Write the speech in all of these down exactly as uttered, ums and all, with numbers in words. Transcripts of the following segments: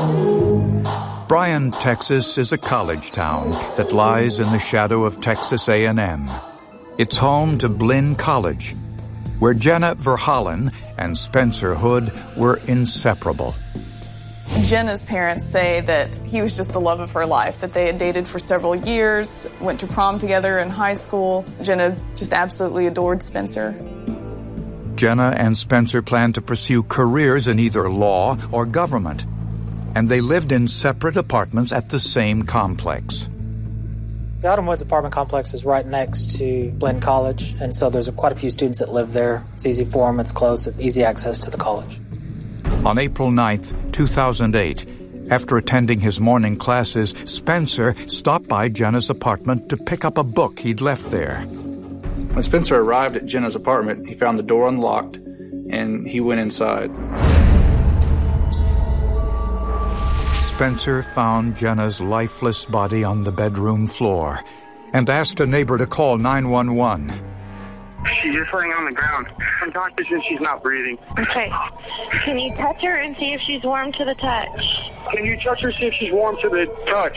Bryan, Texas is a college town that lies in the shadow of Texas A and M. It's home to Blinn College, where Jenna Verhallen and Spencer Hood were inseparable. Jenna's parents say that he was just the love of her life, that they had dated for several years, went to prom together in high school. Jenna just absolutely adored Spencer. Jenna and Spencer planned to pursue careers in either law or government, and they lived in separate apartments at the same complex. The Autumn Woods apartment complex is right next to Blinn College, and so there's quite a few students that live there. It's easy for them, it's close, easy access to the college. On April ninth, two thousand eight, after attending his morning classes, Spencer stopped by Jenna's apartment to pick up a book he'd left there. When Spencer arrived at Jenna's apartment, he found the door unlocked, and he went inside. Spencer found Jenna's lifeless body on the bedroom floor and asked a neighbor to call nine one one. She's just laying on the ground. I'm talking to her, she's not breathing. Okay. Can you touch her and see if she's warm to the touch? Can you touch her, see if she's warm to the touch?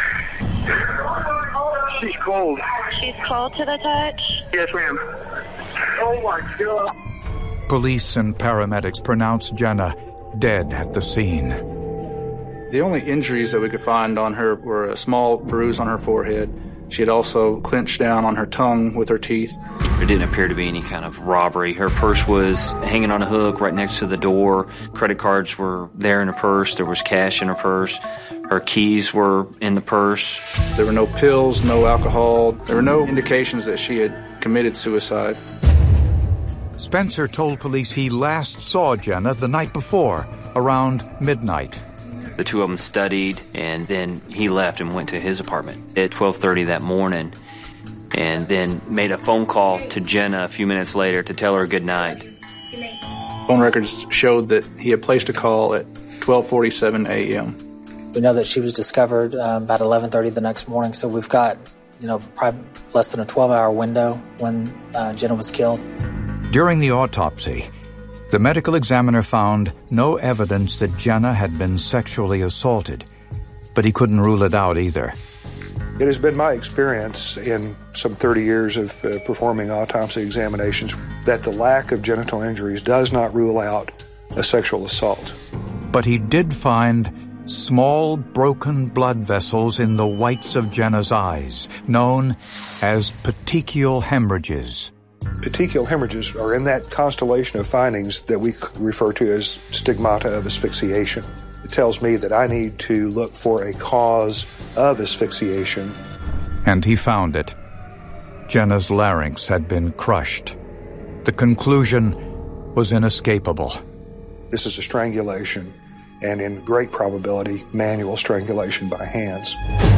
She's cold. She's cold to the touch? Yes, ma'am. Oh, my God. Police and paramedics pronounced Jenna dead at the scene. The only injuries that we could find on her were a small bruise on her forehead. She had also clenched down on her tongue with her teeth. There didn't appear to be any kind of robbery. Her purse was hanging on a hook right next to the door. Credit cards were there in her purse. There was cash in her purse. Her keys were in the purse. There were no pills, no alcohol. There were no indications that she had committed suicide. Spencer told police he last saw Jenna the night before, around midnight. The two of them studied, and then he left and went to his apartment at twelve thirty that morning, and then made a phone call to Jenna a few minutes later to tell her good night. Phone records showed that he had placed a call at twelve forty-seven a.m. We know that she was discovered um, about eleven thirty the next morning, so we've got, you know, probably less than a twelve-hour window when uh, Jenna was killed. During the autopsy, the medical examiner found no evidence that Jenna had been sexually assaulted, but he couldn't rule it out either. It has been my experience in some thirty years of uh, performing autopsy examinations that the lack of genital injuries does not rule out a sexual assault. But he did find small broken blood vessels in the whites of Jenna's eyes, known as petechial hemorrhages. Petechial hemorrhages are in that constellation of findings that we refer to as stigmata of asphyxiation. It tells me that I need to look for a cause of asphyxiation. And he found it. Jenna's larynx had been crushed. The conclusion was inescapable. This is a strangulation, and in great probability, manual strangulation by hands.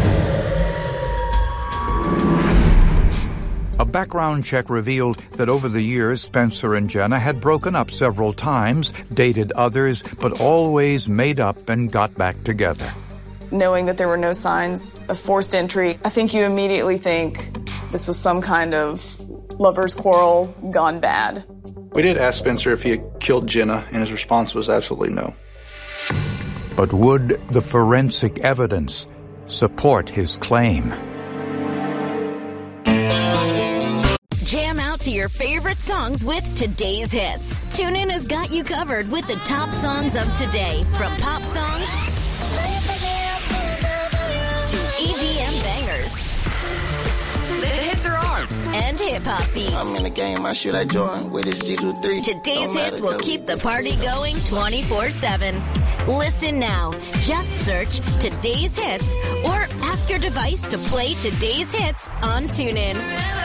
A background check revealed that over the years, Spencer and Jenna had broken up several times, dated others, but always made up and got back together. Knowing that there were no signs of forced entry, I think you immediately think this was some kind of lover's quarrel gone bad. We did ask Spencer if he had killed Jenna, and his response was absolutely no. But would the forensic evidence support his claim? Jam out to your favorite songs with today's hits. TuneIn has got you covered with the top songs of today, from pop songs to E D M bangers. The hits are on, and hip-hop beats. I'm in the game, I shoot like Jordan with his G two three. Today's hits will keep the party going twenty-four seven. Listen now. Just search Today's Hits or ask your device to play Today's Hits on TuneIn.